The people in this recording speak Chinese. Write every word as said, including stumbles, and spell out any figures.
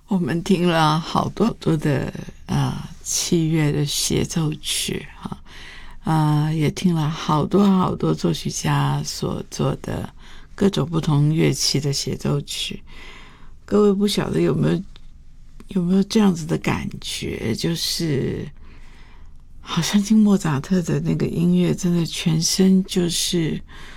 我们听了好多好多的呃器乐的协奏曲哈，啊、呃，也听了好多好多作曲家所做的各种不同乐器的协奏曲。各位不晓得有没有有没有这样子的感觉，就是好像听莫扎特的那个音乐，真的全身就是